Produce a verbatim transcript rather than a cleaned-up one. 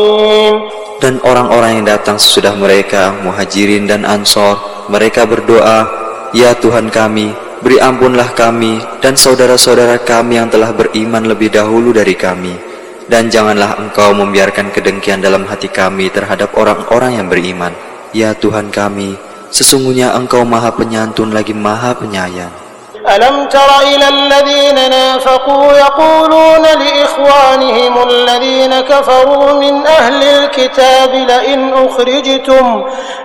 Dan orang-orang yang datang sesudah mereka, Muhajirin dan Ansor, mereka berdoa, "Ya Tuhan kami, beri ampunlah kami dan saudara-saudara kami yang telah beriman lebih dahulu dari kami. Dan janganlah Engkau membiarkan kedengkian dalam hati kami terhadap orang-orang yang beriman. Ya Tuhan kami, sesungguhnya Engkau Maha Penyantun lagi Maha Penyayang." ألم تر إلى الذين نافقوا يقولون لإخوانهم الذين كفروا من أهل الكتاب لئن أخرجتم